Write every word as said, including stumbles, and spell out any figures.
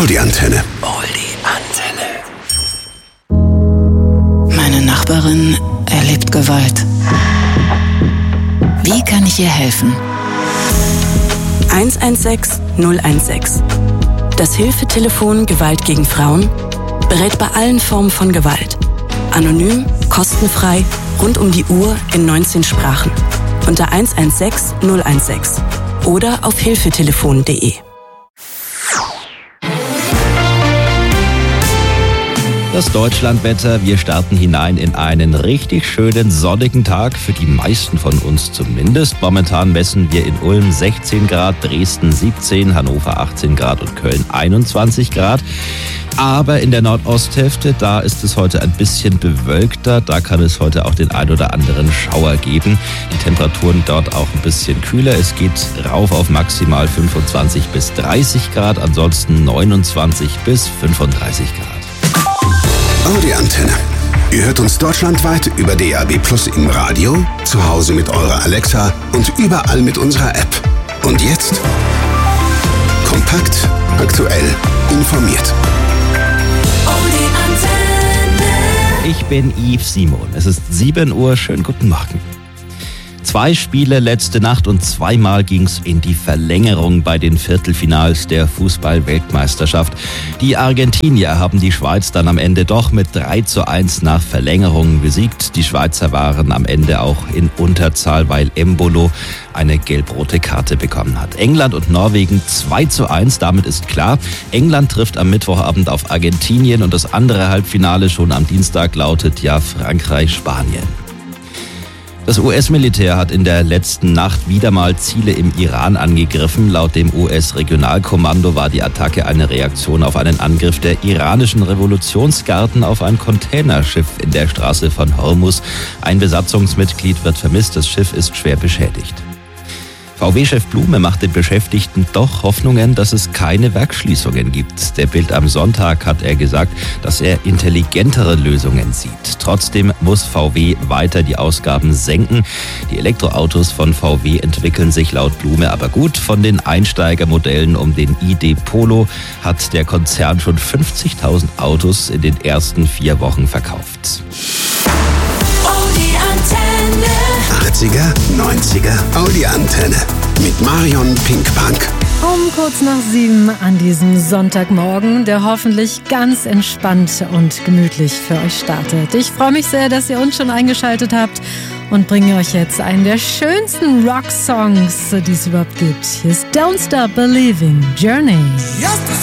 Audi-Antenne. Audi-Antenne. Meine Nachbarin erlebt Gewalt. Wie kann ich ihr helfen? eins eins sechs null eins sechs. Das Hilfetelefon Gewalt gegen Frauen berät bei allen Formen von Gewalt. Anonym, kostenfrei, rund um die Uhr in neunzehn Sprachen. Unter eins eins sechs null eins sechs oder auf hilfetelefon punkt de. Das Deutschlandwetter, wir starten hinein in einen richtig schönen sonnigen Tag, für die meisten von uns zumindest. Momentan messen wir in Ulm sechzehn Grad, Dresden siebzehn, Hannover achtzehn Grad und Köln einundzwanzig Grad. Aber in der Nordosthälfte, da ist es heute ein bisschen bewölkter. Da kann es heute auch den ein oder anderen Schauer geben. Die Temperaturen dort auch ein bisschen kühler. Es geht rauf auf maximal fünfundzwanzig bis dreißig Grad, ansonsten neunundzwanzig bis fünfunddreißig Grad. Audi-Antenne. Ihr hört uns deutschlandweit über D A B Plus im Radio, zu Hause mit eurer Alexa und überall mit unserer App. Und jetzt kompakt, aktuell, informiert. Ich bin Yves Simon. Es ist sieben Uhr. Schönen guten Morgen. Zwei Spiele letzte Nacht und zweimal ging's in die Verlängerung bei den Viertelfinals der Fußball-Weltmeisterschaft. Die Argentinier haben die Schweiz dann am Ende doch mit drei zu eins nach Verlängerung besiegt. Die Schweizer waren am Ende auch in Unterzahl, weil Embolo eine gelb-rote Karte bekommen hat. England und Norwegen zwei zu eins, damit ist klar, England trifft am Mittwochabend auf Argentinien und das andere Halbfinale schon am Dienstag lautet ja Frankreich-Spanien. Das U S-Militär hat in der letzten Nacht wieder mal Ziele im Iran angegriffen. Laut dem U S-Regionalkommando war die Attacke eine Reaktion auf einen Angriff der iranischen Revolutionsgarden auf ein Containerschiff in der Straße von Hormuz. Ein Besatzungsmitglied wird vermisst, das Schiff ist schwer beschädigt. V W-Chef Blume macht den Beschäftigten doch Hoffnungen, dass es keine Werksschließungen gibt. Der Bild am Sonntag hat er gesagt, dass er intelligentere Lösungen sieht. Trotzdem muss V W weiter die Ausgaben senken. Die Elektroautos von V W entwickeln sich laut Blume aber gut. Von den Einsteigermodellen um den I D Polo hat der Konzern schon fünfzigtausend Autos in den ersten vier Wochen verkauft. achtziger, neunziger, Audi-Antenne mit Marion Pinkpunk. Um kurz nach sieben an diesem Sonntagmorgen, der hoffentlich ganz entspannt und gemütlich für euch startet. Ich freue mich sehr, dass ihr uns schon eingeschaltet habt und bringe euch jetzt einen der schönsten Rock-Songs, die es überhaupt gibt. Hier ist Don't Stop Believing, Journey.